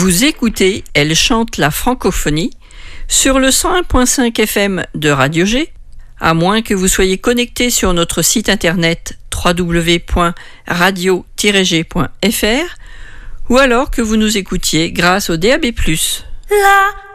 Vous écoutez Elle chante la francophonie sur le 101.5 FM de Radio G, à moins que vous soyez connecté sur notre site internet www.radio-g.fr ou alors que vous nous écoutiez grâce au DAB+. La